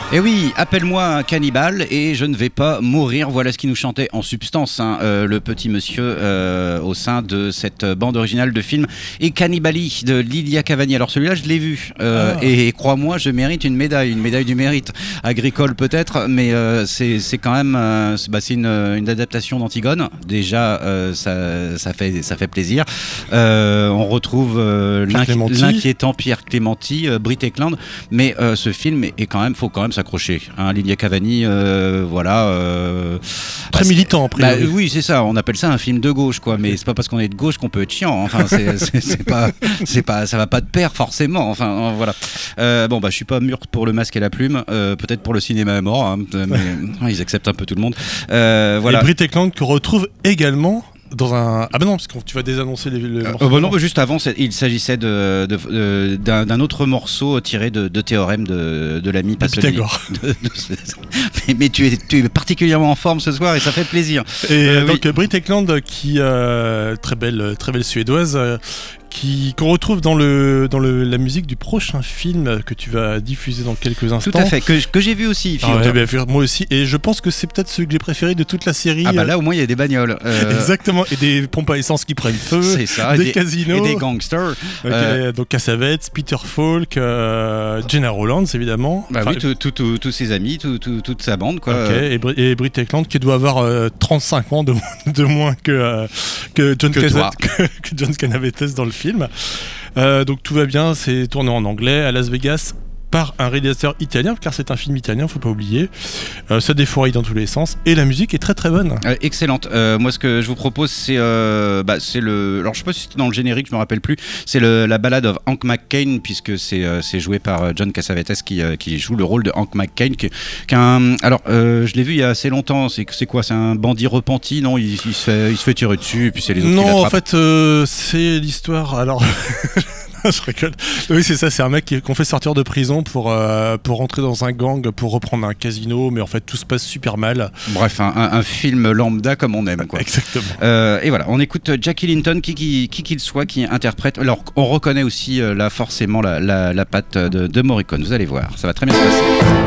Et oui, appelle-moi un cannibale et je ne vais pas mourir. Voilà ce qui nous chantait en substance le petit monsieur au sein de cette bande originale de film Et Cannibali de Lilia Cavani. Alors celui-là, je l'ai vu et crois-moi, je mérite une médaille du mérite agricole peut-être, mais c'est quand même c'est une adaptation d'Antigone. Déjà, ça fait plaisir. On retrouve l'inquiétant Pierre Clémenti, Britt Ekland, mais ce film est quand même, faut quand même s'accrocher. Lilia Cavani, très militant après. Oui, c'est ça. On appelle ça un film de gauche, quoi. Mais c'est pas parce qu'on est de gauche qu'on peut être chiant. Enfin, c'est pas, ça va pas de pair forcément. Enfin, voilà. Je suis pas mûr pour Le Masque et la Plume. Peut-être pour Le cinéma est mort, mais ils acceptent un peu tout le monde. Voilà. Et Britt Ekland que retrouve également dans un... Ah ben non, parce que tu vas désannoncer le morceau. Non, juste avant, il s'agissait d'un autre morceau tiré de Théorème de l'ami Pasolini. Mais tu es particulièrement en forme ce soir et ça fait plaisir. Et donc Britt Ekland qui très belle suédoise qu'on retrouve dans la musique du prochain film que tu vas diffuser dans quelques instants. Tout à fait, que j'ai vu aussi. Moi aussi, et je pense que c'est peut-être celui que j'ai préféré de toute la série. Ah bah là au moins il y a des bagnoles. Exactement, et des pompes à essence qui prennent feu, c'est ça, des casinos. Et des gangsters. Donc Cassavetes, Peter Falk, Gena Rowlands évidemment. Bah oui, tous ses amis, toute sa bande, quoi. Et Britt Ekland qui doit avoir 35 ans de moins que John Cassavetes dans le film. Donc tout va bien, c'est tourné en anglais à Las Vegas par un réalisateur italien, car c'est un film italien, faut pas oublier. Ça défouraille dans tous les sens et la musique est très très bonne. Excellente. Moi, ce que je vous propose, c'est le. Alors, je sais pas si c'était dans le générique, je me rappelle plus. C'est la ballade of Hank McCain, puisque c'est joué par John Cassavetes qui joue le rôle de Hank McCain. Je l'ai vu il y a assez longtemps. C'est quoi? C'est un bandit repenti, non? Il se fait tirer dessus, et puis c'est les autres qui l'attrapent. Non, en fait, c'est l'histoire. Alors. Je rigole. Oui, c'est ça, c'est un mec qu'on fait sortir de prison pour rentrer dans un gang, pour reprendre un casino, mais en fait tout se passe super mal. Bref, un film lambda comme on aime, quoi. Exactement. Et voilà, on écoute Jackie Linton, qui qu'il soit, qui interprète. Alors on reconnaît aussi là forcément la patte de Morricone, vous allez voir, ça va très bien se passer.